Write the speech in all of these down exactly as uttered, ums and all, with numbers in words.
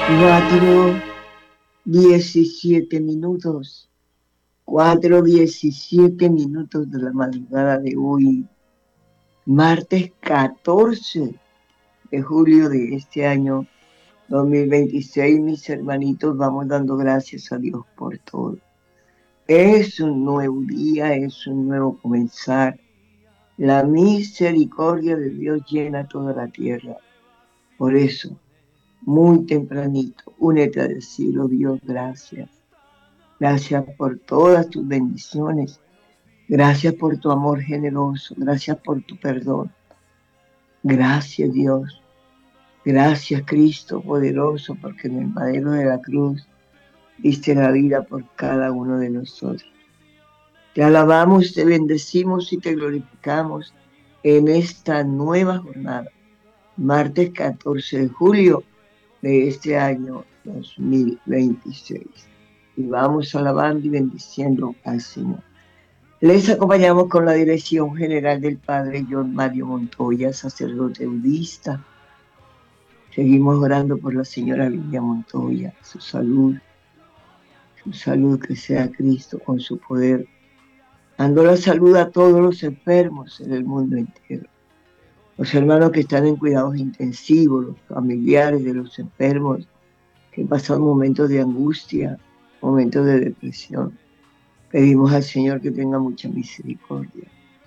Cuatro diecisiete minutos. Cuatro diecisiete minutos de la madrugada de hoy. Martes catorce de julio de este año dos mil veintiséis, mis hermanitos, vamos dando gracias a Dios por todo. Es un nuevo día, es un nuevo comenzar. La misericordia de Dios llena toda la tierra. Por eso, muy tempranito, únete a decir, oh Dios, gracias. Gracias por todas tus bendiciones. Gracias por tu amor generoso. Gracias por tu perdón. Gracias, Dios. Gracias, Cristo poderoso, porque en el madero de la cruz diste la vida por cada uno de nosotros. Te alabamos, te bendecimos y te glorificamos en esta nueva jornada, martes catorce de julio de este año dos mil veintiséis. Y vamos alabando y bendiciendo al Señor. Les acompañamos con la dirección general del Padre John Mario Montoya, sacerdote budista. Seguimos orando por la señora Lidia Montoya, su salud, su salud, que sea Cristo con su poder, dando la salud a todos los enfermos en el mundo entero. Los hermanos que están en cuidados intensivos, los familiares de los enfermos, que pasan momentos de angustia, momentos de depresión. Pedimos al Señor que tenga mucha misericordia.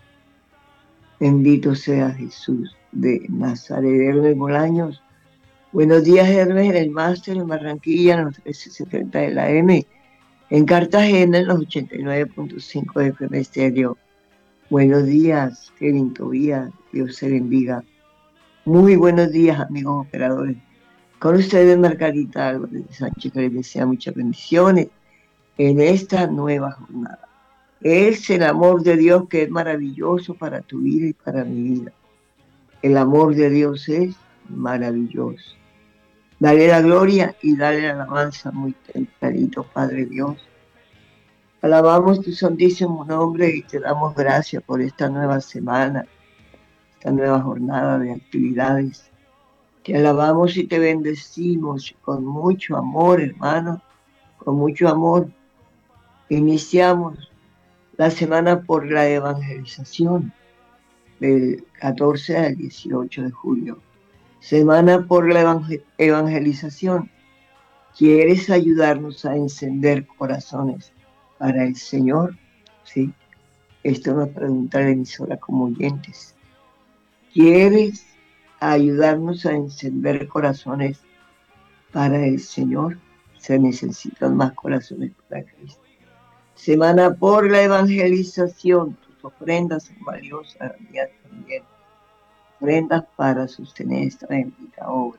Bendito sea Jesús de Nazaret. Hermes Bolaños. Buenos días, Hermes, en el máster en Barranquilla, en los trece setenta de la M. En Cartagena, en los ochenta y nueve punto cinco de F M Estéreo. Buenos días, Kevin Tobías. Dios se bendiga. Muy buenos días, amigos operadores. Con ustedes, Margarita Álvarez de Sánchez, que les desea muchas bendiciones en esta nueva jornada. Es el amor de Dios que es maravilloso para tu vida y para mi vida. El amor de Dios es maravilloso. Dale la gloria y dale la alabanza muy tempranito, Padre Dios. Alabamos tu santísimo nombre y te damos gracias por esta nueva semana, esta nueva jornada de actividades. Te alabamos y te bendecimos con mucho amor, hermano, con mucho amor. Iniciamos la semana por la evangelización del catorce al dieciocho de julio. Semana por la evangelización. ¿Quieres ayudarnos a encender corazones para el Señor? Sí, esto nos pregunta la emisora como oyentes. ¿Quieres ayudarnos a encender corazones para el Señor? Se necesitan más corazones para Cristo. Semana por la evangelización. Tus ofrendas son valiosas, las mías también. Ofrendas para sostener esta bendita obra.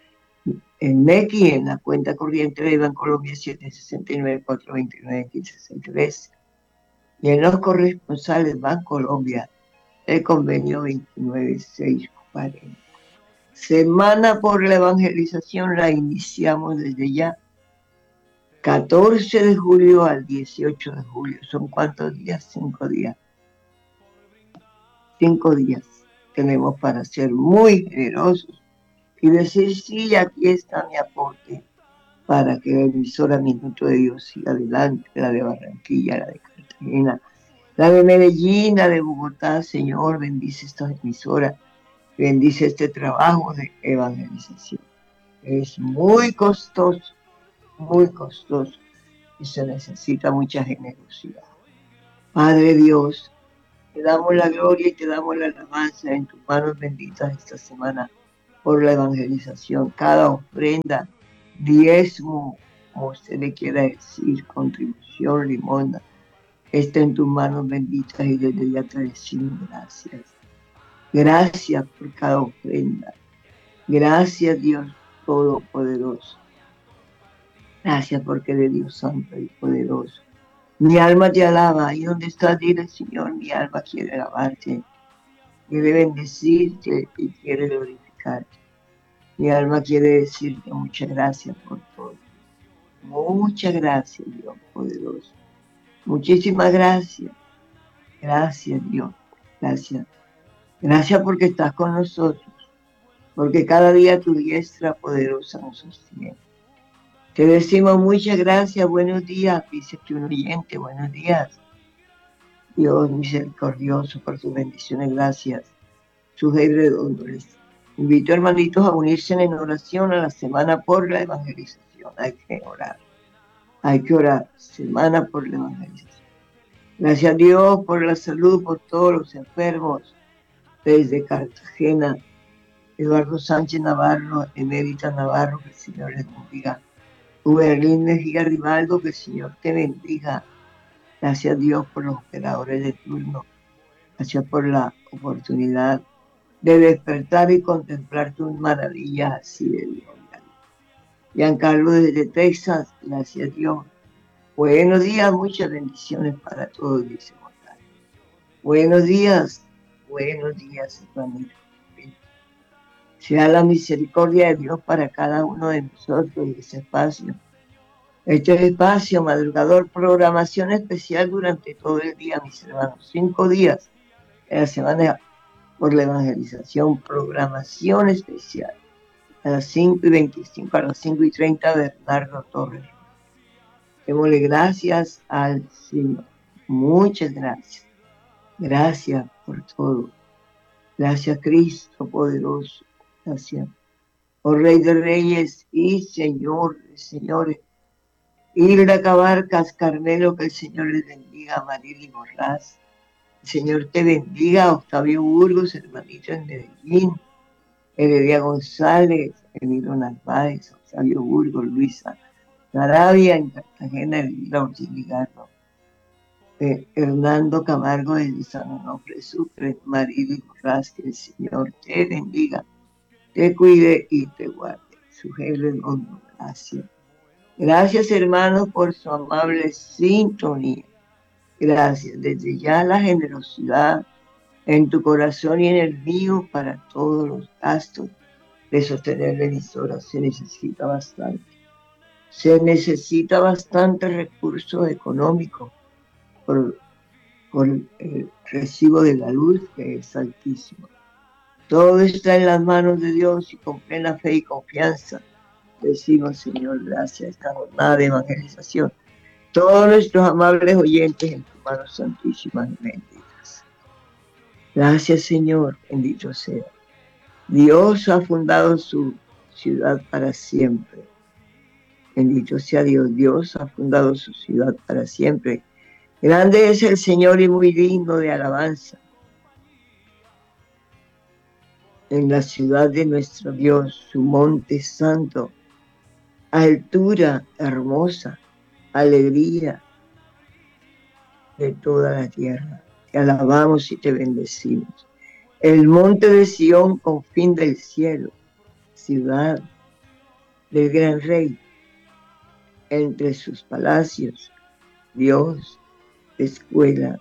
En M E Q I, en la cuenta corriente de Bancolombia siete seis nueve, cuatro dos nueve, uno cinco seis tres. Y en los corresponsales Bancolombia, el convenio veintinueve mil seiscientos cuarenta. Semana por la evangelización la iniciamos desde ya. catorce de julio al dieciocho de julio. ¿Son cuántos días? Cinco días. Cinco días tenemos para ser muy generosos y decir, sí, aquí está mi aporte para que la emisora Minuto de Dios siga adelante, la de Barranquilla, la de Cartagena, la de Medellín, la de Bogotá. Señor, bendice esta emisora, bendice este trabajo de evangelización. Es muy costoso, muy costoso y se necesita mucha generosidad. Padre Dios, te damos la gloria y te damos la alabanza en tus manos benditas esta semana por la evangelización. Cada ofrenda, diezmo, como usted le quiera decir, contribución, limosna, está en tus manos benditas y desde ya te decimos gracias. Gracias por cada ofrenda. Gracias, Dios Todopoderoso. Gracias porque eres Dios Santo y poderoso. Mi alma te alaba. Ahí donde estás, dile, Señor, mi alma quiere alabarte, quiere bendecirte y quiere glorificarte. Mi alma quiere decirte muchas gracias por todo. Muchas gracias, Dios poderoso. Muchísimas gracias. Gracias, Dios. Gracias. Gracias porque estás con nosotros. Porque cada día tu diestra poderosa nos sostiene. Te decimos muchas gracias, buenos días, dice que un oyente, buenos días. Dios misericordioso por sus bendiciones, gracias. Sus redondo. Les invito, hermanitos, a unirse en oración a la semana por la evangelización. Hay que orar, hay que orar, semana por la evangelización. Gracias a Dios por la salud, por todos los enfermos, desde Cartagena, Eduardo Sánchez Navarro, Emérita Navarro, que el Señor les bendiga. Uberlín Mejía Rivaldo, que el Señor te bendiga. Gracias a Dios por los operadores de turno. Gracias por la oportunidad de despertar y contemplar tus maravillas así de Dios. Giancarlo desde Texas, gracias a Dios. Buenos días, muchas bendiciones para todos, dice Mortal. Buenos días, buenos días, hermanito. Sea la misericordia de Dios para cada uno de nosotros y ese espacio. Este espacio, madrugador, programación especial durante todo el día, mis hermanos. Cinco días de la semana por la evangelización, programación especial. A las cinco y veinticinco, a las cinco y treinta, Bernardo Torres. Démosle gracias al Señor. Muchas gracias. Gracias por todo. Gracias, Cristo poderoso. Gracias, oh Rey de Reyes y Señor de Señores. Hilda Cabarcas, Carmelo, que el Señor les bendiga. Marily Borrás, el Señor te bendiga. Octavio Burgos, hermanito en Medellín. Heredia González, Emilio Narváez, Octavio Burgos, Luisa Arabia en Cartagena, Elvira Ortiz Ligardo, eh, Hernando Camargo de San Onofre Sucre, Marily Borrás, que el Señor te bendiga, te cuide y te guarde. Su jefe en honor, gracias. Gracias, hermanos, por su amable sintonía. Gracias. Desde ya la generosidad en tu corazón y en el mío para todos los gastos de sostener la emisora se necesita bastante. Se necesita bastante recurso económico por, por el recibo de la luz, que es altísimo. Todo está en las manos de Dios y con plena fe y confianza decimos, Señor, gracias a esta jornada de evangelización. Todos nuestros amables oyentes en tus manos santísimas y benditas. Gracias, Señor, bendito sea. Dios ha fundado su ciudad para siempre. Bendito sea Dios, Dios ha fundado su ciudad para siempre. Grande es el Señor y muy digno de alabanza. En la ciudad de nuestro Dios, su monte santo, altura hermosa, alegría de toda la tierra. Te alabamos y te bendecimos. El monte de Sión, confín del cielo, ciudad del gran rey. Entre sus palacios, Dios escuela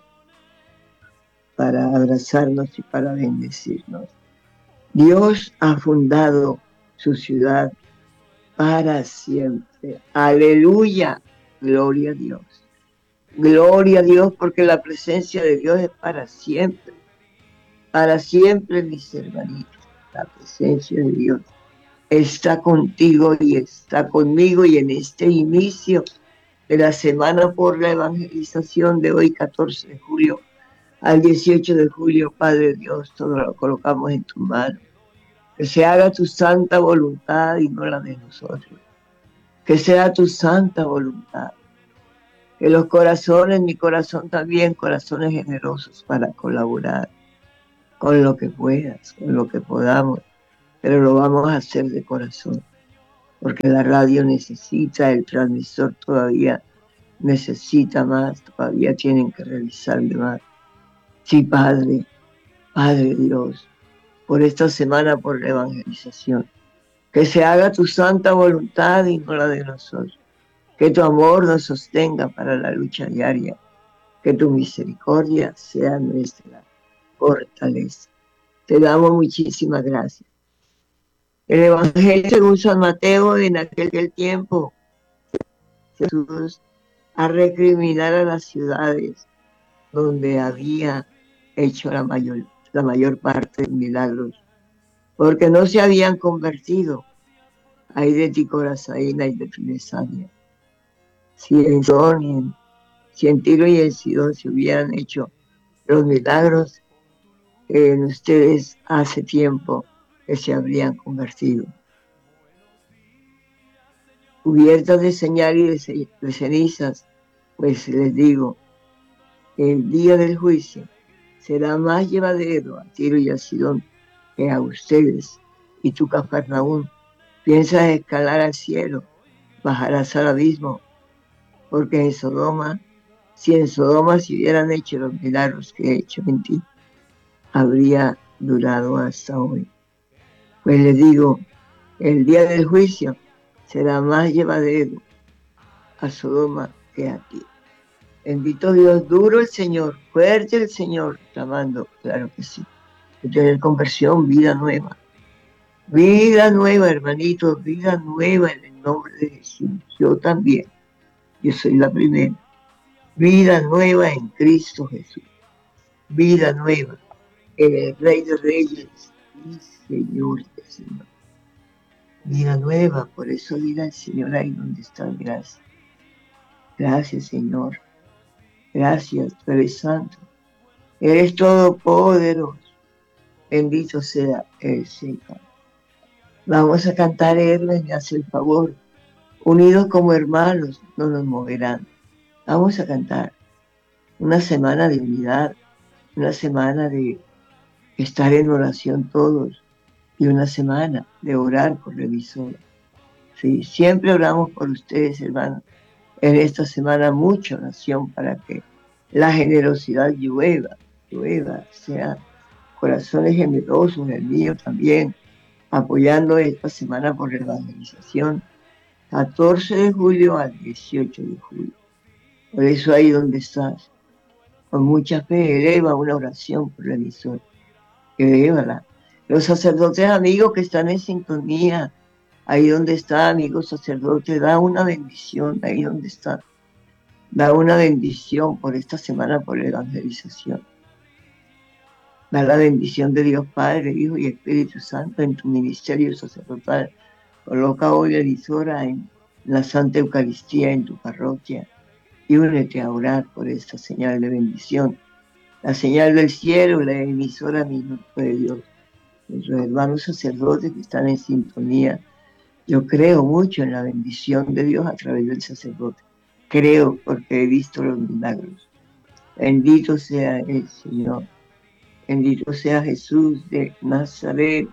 para abrazarnos y para bendecirnos. Dios ha fundado su ciudad para siempre. Aleluya, gloria a Dios. Gloria a Dios, porque la presencia de Dios es para siempre. Para siempre, mis hermanitos. La presencia de Dios está contigo y está conmigo, y en este inicio de la semana por la evangelización de hoy, catorce de julio, al dieciocho de julio, Padre Dios, todo lo colocamos en tu mano. Que se haga tu santa voluntad y no la de nosotros. Que sea tu santa voluntad. Que los corazones, mi corazón también, corazones generosos para colaborar con lo que puedas, con lo que podamos, pero lo vamos a hacer de corazón, porque la radio necesita, el transmisor todavía necesita más, todavía tienen que realizarle más. Sí, Padre, Padre Dios, por esta semana, por la evangelización, que se haga tu santa voluntad y no la de nosotros, que tu amor nos sostenga para la lucha diaria, que tu misericordia sea nuestra fortaleza. Te damos muchísimas gracias. El Evangelio según San Mateo, en aquel tiempo, Jesús a recriminar a las ciudades donde había hecho la mayor, la mayor parte de milagros, porque no se habían convertido. Ay de ti, Corazaina, y de Filisania. Si en Sidón y en, si en Tiro y en Sidón se hubieran hecho los milagros, eh, en ustedes hace tiempo que se habrían convertido. Cubiertas de señal y de, de cenizas, pues les digo, el día del juicio será más llevadero a Tiro y a Sidón que a ustedes. Y tú, Cafarnaúm, piensas escalar al cielo, bajarás al abismo, porque en Sodoma, si en Sodoma se hubieran hecho los milagros que he hecho en ti, habría durado hasta hoy. Pues les digo, el día del juicio será más llevadero a Sodoma que a ti. Bendito Dios, duro el Señor, fuerte el Señor, clamando, claro que sí. Tener conversión, vida nueva. Vida nueva, hermanitos, vida nueva en el nombre de Jesús. Yo también, yo soy la primera. Vida nueva en Cristo Jesús. Vida nueva en el Rey de Reyes y Señor de Señor. Vida nueva, por eso diga el Señor ahí donde está. Gracias. Gracias, Señor. Gracias, tú eres santo. Eres todopoderoso. Bendito sea el Señor. Vamos a cantar, Hermes, me hace el favor. Unidos como hermanos, no nos moverán. Vamos a cantar una semana de unidad, una semana de estar en oración todos y una semana de orar por la emisora. Sí, siempre oramos por ustedes, hermanos. En esta semana mucha oración para que la generosidad llueva, llueva, sea corazones generosos, el mío también, apoyando esta semana por la evangelización, catorce de julio al dieciocho de julio. Por eso ahí donde estás, con mucha fe, eleva una oración por la emisora, elévala. Los sacerdotes amigos que están en sintonía, ahí donde está, amigo sacerdote, da una bendición, ahí donde está. Da una bendición por esta semana, por la evangelización. Da la bendición de Dios Padre, Hijo y Espíritu Santo en tu ministerio sacerdotal. Coloca hoy la emisora en la Santa Eucaristía en tu parroquia y únete a orar por esta señal de bendición. La señal del cielo, la emisora Minuto de Dios. Nuestros hermanos sacerdotes que están en sintonía. Yo creo mucho en la bendición de Dios a través del sacerdote. Creo porque he visto los milagros. Bendito sea el Señor. Bendito sea Jesús de Nazaret.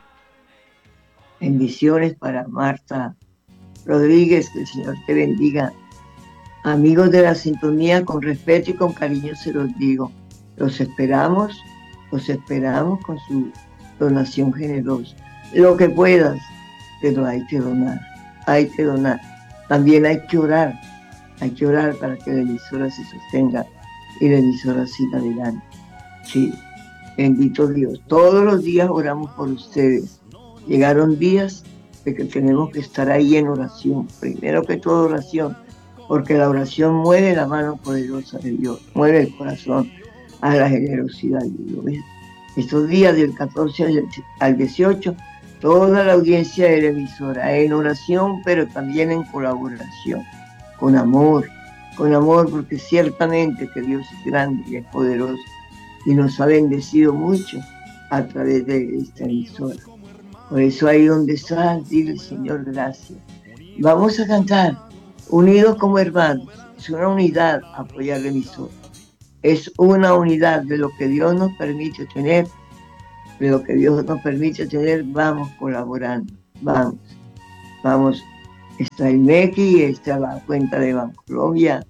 Bendiciones para Marta Rodríguez. Que el Señor te bendiga. Amigos de la sintonía, con respeto y con cariño se los digo. Los esperamos, los esperamos con su donación generosa. Lo que puedas, pero hay que donar. Hay que donar. También hay que orar. Hay que orar para que la emisora se sostenga y la emisora siga adelante. Sí, bendito Dios. Todos los días oramos por ustedes. Llegaron días de que tenemos que estar ahí en oración. Primero que todo oración, porque la oración mueve la mano poderosa de Dios, mueve el corazón a la generosidad de Dios. Estos días del catorce al dieciocho, toda la audiencia de la emisora en oración, pero también en colaboración. Con amor, con amor, porque ciertamente que Dios es grande y es poderoso y nos ha bendecido mucho a través de esta emisora. Por eso ahí donde estás, dile, Señor, gracias. Vamos a cantar, unidos como hermanos. Es una unidad apoyar la emisora. Es una unidad de lo que Dios nos permite tener, de lo que Dios nos permite tener, vamos colaborando, vamos, vamos. Está el M E Q I, está la cuenta de Bancolombia.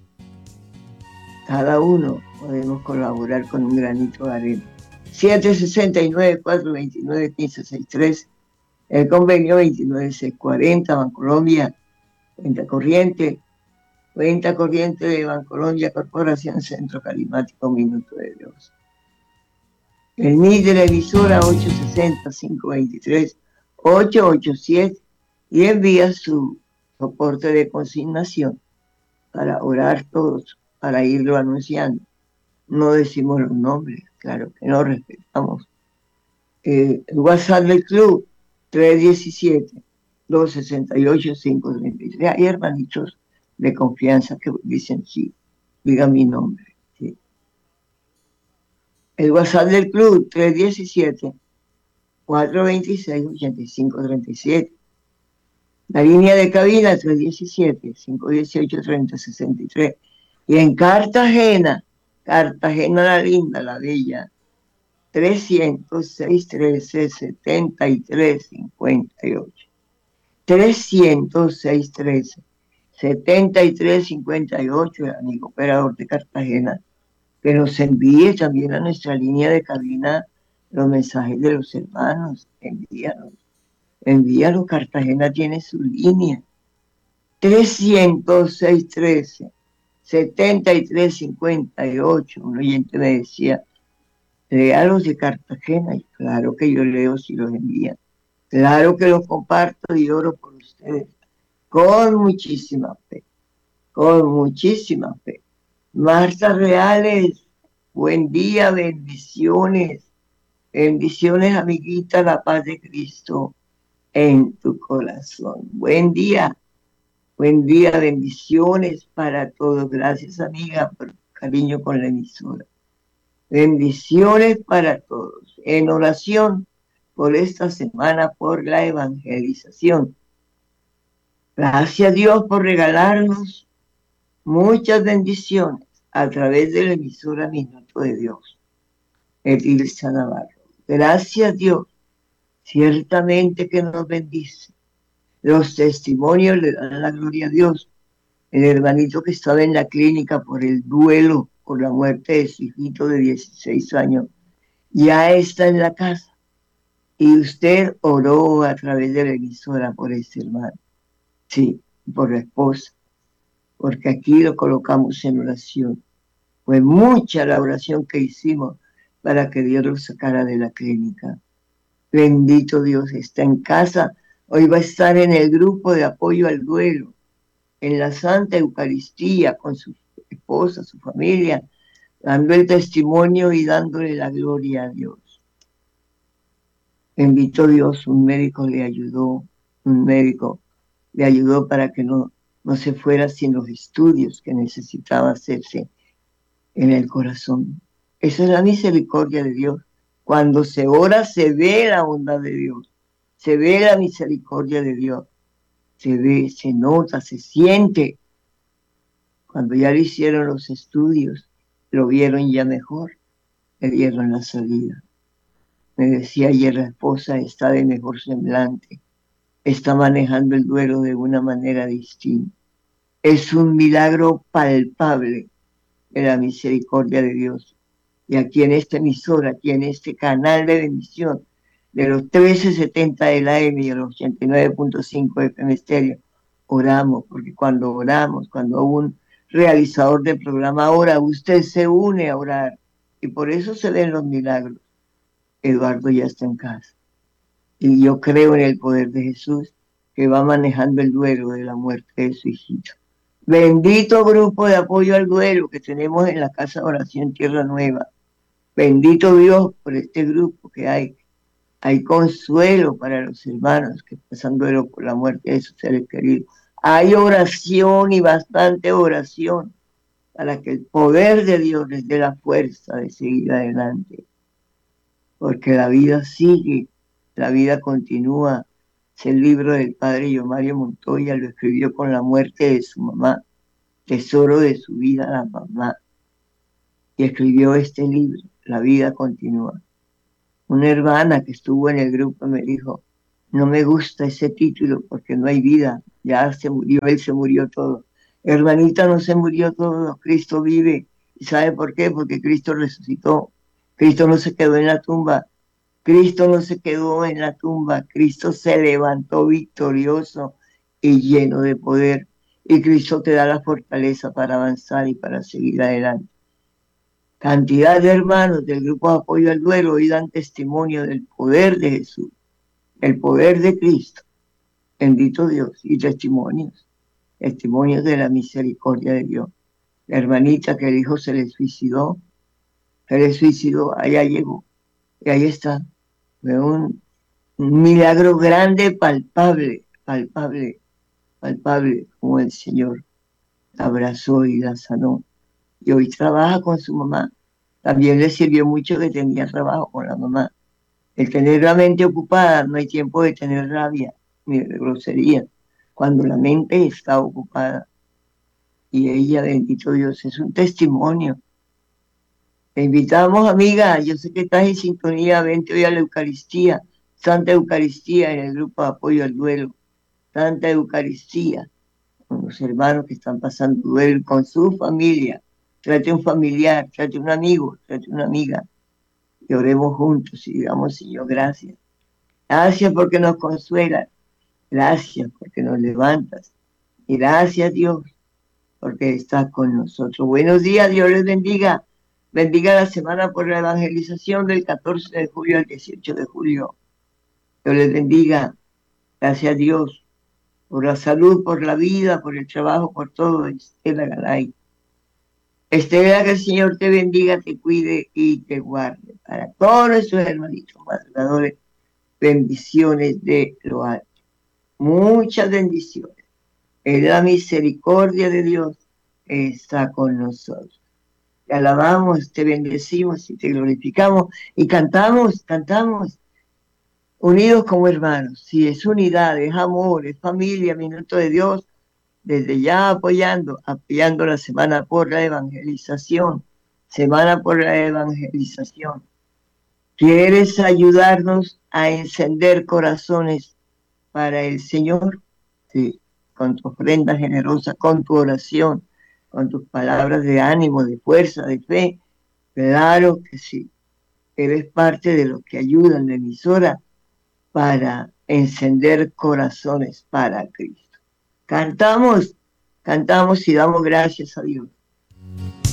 Cada uno podemos colaborar con un granito de arena. siete seis nueve, cuatro dos nueve, uno cinco seis tres, el convenio veintinueve seiscientos cuarenta, Bancolombia, cuenta corriente, cuenta corriente de Bancolombia, Corporación Centro Carismático Minuto de Dios. El N I de la emisora ocho seis cero, cinco dos tres, ocho ocho siete y envía su soporte de consignación para orar todos, para irlo anunciando. No decimos los nombres, claro que no, respetamos. Eh, el WhatsApp del club, tres uno siete, dos sesenta y ocho, cinco treinta y tres. Hay hermanitos de confianza que dicen sí, diga mi nombre. Sí. El WhatsApp del club, tres diecisiete, cuatro veintiséis, ochenta y cinco treinta y siete. La línea de cabina, tres diecisiete, cinco dieciocho, treinta sesenta y tres. Y en Cartagena, Cartagena la linda, la bella, trescientos seis trece, setenta y tres cincuenta y ocho. trescientos seis trece, setenta y tres cincuenta y ocho, el amigo operador de Cartagena, que nos envíe también a nuestra línea de cabina los mensajes de los hermanos. Envíalos, envíalos. Cartagena tiene su línea. trescientos seis trece, setenta y tres cincuenta y ocho. Un oyente me decía, lea los de Cartagena, y claro que yo leo si los envían. Claro que los comparto y oro por ustedes con muchísima fe, con muchísima fe. Marta Reales, buen día, bendiciones, bendiciones, amiguita, la paz de Cristo en tu corazón. Buen día, buen día, bendiciones para todos. Gracias, amiga, por tu cariño con la emisora. Bendiciones para todos. En oración por esta semana, por la evangelización. Gracias a Dios por regalarnos muchas bendiciones a través de la emisora Minuto de Dios, Edilza Navarro. Gracias Dios, ciertamente que nos bendice. Los testimonios le dan la gloria a Dios. El hermanito que estaba en la clínica por el duelo, por la muerte de su hijito de dieciséis años, ya está en la casa. Y usted oró a través de la emisora por este hermano. Sí, por la esposa, porque aquí lo colocamos en oración. Fue mucha la oración que hicimos para que Dios lo sacara de la clínica. Bendito Dios, está en casa. Hoy va a estar en el grupo de apoyo al duelo, en la Santa Eucaristía, con su esposa, su familia, dando el testimonio y dándole la gloria a Dios. Bendito Dios, un médico le ayudó, un médico le ayudó para que no, no se fuera sin los estudios que necesitaba hacerse en el corazón. Esa es la misericordia de Dios. Cuando se ora, se ve la bondad de Dios, se ve la misericordia de Dios, se ve, se nota, se siente. Cuando ya le hicieron los estudios, lo vieron ya mejor, le dieron la salida. Me decía ayer la esposa, está de mejor semblante, está manejando el duelo de una manera distinta. Es un milagro palpable de la misericordia de Dios. Y aquí en esta emisora, aquí en este canal de bendición, de los trece setenta de la A M y de los ochenta y nueve punto cinco de F M Estéreo, oramos, porque cuando oramos, cuando un realizador del programa ora, usted se une a orar, y por eso se ven los milagros. Eduardo ya está en casa, y yo creo en el poder de Jesús, que va manejando el duelo de la muerte de su hijito. Bendito grupo de apoyo al duelo que tenemos en la Casa de Oración Tierra Nueva. Bendito Dios por este grupo que hay. Hay consuelo para los hermanos que pasan duelo por la muerte de sus seres queridos. Hay oración y bastante oración para que el poder de Dios les dé la fuerza de seguir adelante. Porque la vida sigue, la vida continúa. Es el libro del padre Yomario Montoya, lo escribió con la muerte de su mamá, tesoro de su vida, la mamá. Y escribió este libro, La vida continúa. Una hermana que estuvo en el grupo me dijo, no me gusta ese título porque no hay vida, ya se murió, él se murió todo. Hermanita, no se murió todo, Cristo vive. ¿Y sabe por qué? Porque Cristo resucitó. Cristo no se quedó en la tumba. Cristo no se quedó en la tumba. Cristo se levantó victorioso y lleno de poder. Y Cristo te da la fortaleza para avanzar y para seguir adelante. Cantidad de hermanos del grupo de apoyo al duelo hoy dan testimonio del poder de Jesús, el poder de Cristo. Bendito Dios. Y testimonios, testimonios de la misericordia de Dios. La hermanita que el hijo se le suicidó, se le suicidó, allá llegó. Y ahí está. Fue un, un milagro grande, palpable, palpable, palpable, como el Señor la abrazó y la sanó. Y hoy trabaja con su mamá. También le sirvió mucho que tenía trabajo con la mamá. El tener la mente ocupada, no hay tiempo de tener rabia ni de grosería. Cuando la mente está ocupada, y ella, bendito Dios, es un testimonio. Te invitamos, amiga, yo sé que estás en sintonía, vente hoy a la Eucaristía, Santa Eucaristía en el grupo de apoyo al duelo, Santa Eucaristía, con los hermanos que están pasando duelo, con su familia. Trate un familiar, trate un amigo, trate una amiga, y oremos juntos y digamos, Señor, gracias. Gracias porque nos consuelas, gracias porque nos levantas, y gracias, Dios, porque estás con nosotros. Buenos días, Dios les bendiga. Bendiga la semana por la evangelización del catorce de julio al dieciocho de julio. Dios les bendiga. Gracias a Dios por la salud, por la vida, por el trabajo, por todo. Estela Garay. Estela, que el Señor te bendiga, te cuide y te guarde. Para todos nuestros hermanitos madrugadores, bendiciones de lo alto. Muchas bendiciones. En la misericordia de Dios está con nosotros. Te alabamos, te bendecimos y te glorificamos y cantamos, cantamos unidos como hermanos. Si es unidad, es amor, es familia, minuto de Dios, desde ya apoyando, apoyando la semana por la evangelización, semana por la evangelización. ¿Quieres ayudarnos a encender corazones para el Señor? Sí, con tu ofrenda generosa, con tu oración, con tus palabras de ánimo, de fuerza, de fe. Claro que sí. Eres parte de los que ayudan la emisora para encender corazones para Cristo. Cantamos, cantamos y damos gracias a Dios.